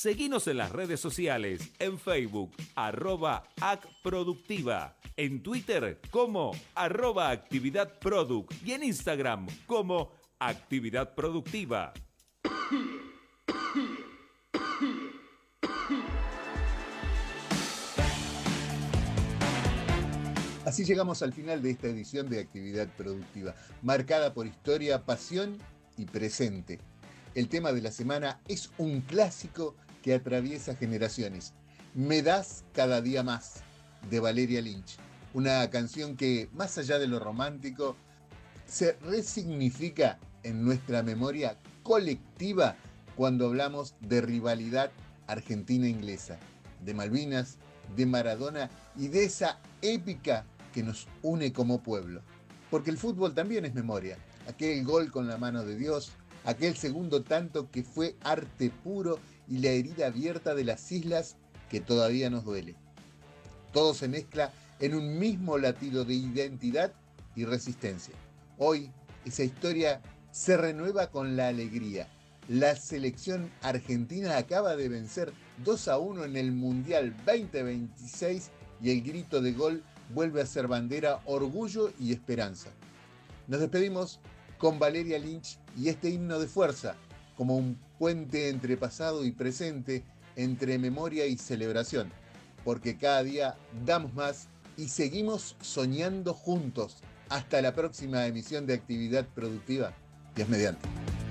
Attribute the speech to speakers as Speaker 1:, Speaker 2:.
Speaker 1: Seguinos en las redes sociales, en Facebook, @acproductiva, en Twitter como @actividadproduct y en Instagram como Actividad Productiva.
Speaker 2: Así llegamos al final de esta edición de Actividad Productiva, marcada por historia, pasión y presente. El tema de la semana es un clásico que atraviesa generaciones. Me das cada día más, de Valeria Lynch. Una canción que, más allá de lo romántico, se resignifica en nuestra memoria colectiva cuando hablamos de rivalidad argentina-inglesa, de Malvinas, de Maradona y de esa épica que nos une como pueblo. Porque el fútbol también es memoria. Aquel gol con la mano de Dios, aquel segundo tanto que fue arte puro y la herida abierta de las islas que todavía nos duele. Todo se mezcla en un mismo latido de identidad y resistencia. Hoy esa historia se renueva con la alegría. La selección argentina acaba de vencer 2-1 en el Mundial 2026 y el grito de gol vuelve a ser bandera, orgullo y esperanza. Nos despedimos con Valeria Lynch y este himno de fuerza, como un puente entre pasado y presente, entre memoria y celebración, porque cada día damos más y seguimos soñando juntos. Hasta la próxima emisión de Actividad Productiva. Dios mediante.